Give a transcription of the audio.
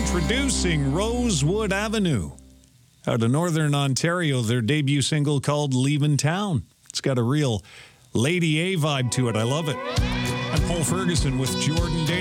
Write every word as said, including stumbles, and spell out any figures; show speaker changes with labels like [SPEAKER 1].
[SPEAKER 1] Introducing Rosewood Avenue. Out of Northern Ontario, their debut single called Leavin' Town. It's got a real Lady A vibe to it. I love it. I'm Paul Ferguson with Jordan Day.